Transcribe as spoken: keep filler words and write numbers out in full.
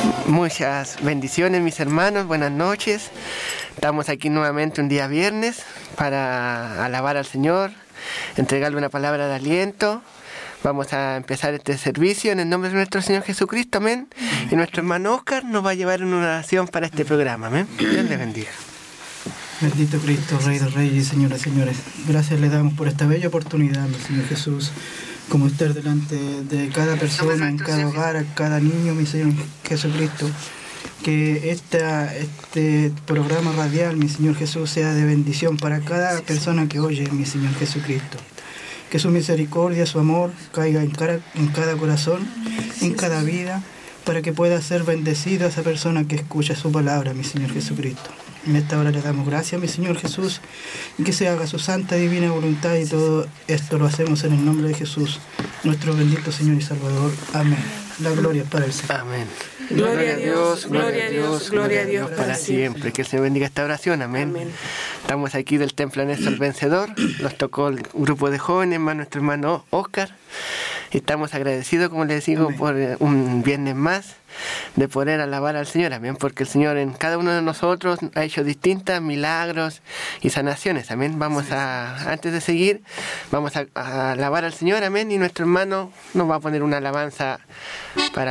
Muchas bendiciones, mis hermanos, buenas noches. Estamos aquí nuevamente un día viernes para alabar al Señor, entregarle una palabra de aliento. Vamos a empezar este servicio en el nombre de nuestro Señor Jesucristo, amén. Y nuestro hermano Oscar nos va a llevar en una oración para este programa, amén. Dios les bendiga. Bendito Cristo, Rey de Reyes y Señoras y Señores. Gracias le damos por esta bella oportunidad, mi Señor Jesús, como estar delante de cada persona, en cada hogar, en cada niño, mi Señor Jesucristo. Que esta, este programa radial, mi Señor Jesús, sea de bendición para cada persona que oye, mi Señor Jesucristo. Que su misericordia, su amor caiga en cada, en cada corazón, en cada vida, para que pueda ser bendecida esa persona que escucha su palabra, mi Señor Jesucristo. En esta hora le damos gracias, mi Señor Jesús, y que se haga su santa y divina voluntad, y todo esto lo hacemos en el nombre de Jesús, nuestro bendito Señor y Salvador. Amén. La gloria es para el Señor. Amén. Gloria a Dios, gloria a Dios, gloria a Dios para siempre. Que el Señor bendiga esta oración. Amén. Amén. Estamos aquí del Templo Néstor Vencedor. Nos tocó el grupo de jóvenes, más nuestro hermano Oscar. Estamos agradecidos, como les digo, amén, por un viernes más de poder alabar al Señor, amén, porque el Señor en cada uno de nosotros ha hecho distintos milagros y sanaciones, amén. Vamos sí, a, sí. Antes de seguir, vamos a, a alabar al Señor, amén, y nuestro hermano nos va a poner una alabanza para